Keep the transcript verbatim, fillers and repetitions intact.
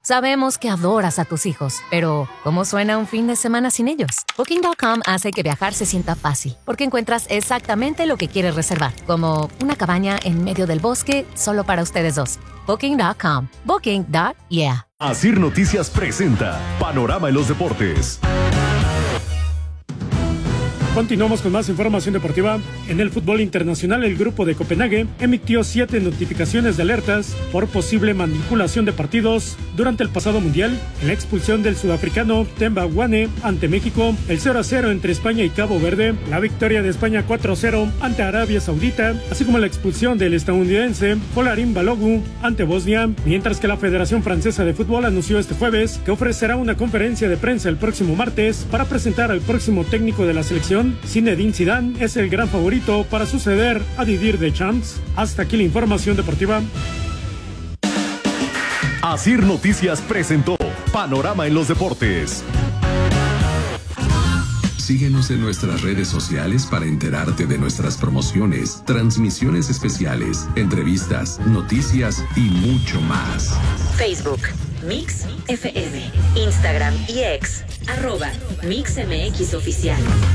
Sabemos que adoras a tus hijos, pero ¿cómo suena un fin de semana sin ellos? Booking punto com hace que viajar se sienta fácil, porque encuentras exactamente lo que quieres reservar, como una cabaña en medio del bosque solo para ustedes dos. Booking punto com. Booking. Yeah. Asir Noticias presenta Panorama en los Deportes. Continuamos con más información deportiva. En el fútbol internacional, el grupo de Copenhague emitió siete notificaciones de alertas por posible manipulación de partidos durante el pasado mundial. En la expulsión del sudafricano Themba Zwane ante México, el cero a cero entre España y Cabo Verde, la victoria de España cuatro a cero ante Arabia Saudita, así como la expulsión del estadounidense Folarin Balogun ante Bosnia, mientras que la Federación Francesa de Fútbol anunció este jueves que ofrecerá una conferencia de prensa el próximo martes para presentar al próximo técnico de la selección. Zinedine Zidane es el gran favorito para suceder a Didier Deschamps. Hasta aquí la información deportiva. Asir Noticias presentó Panorama en los Deportes. Síguenos en nuestras redes sociales para enterarte de nuestras promociones, transmisiones especiales, entrevistas, noticias y mucho más. Facebook, Mix F M, Instagram y X, arroba Mix M X Oficial.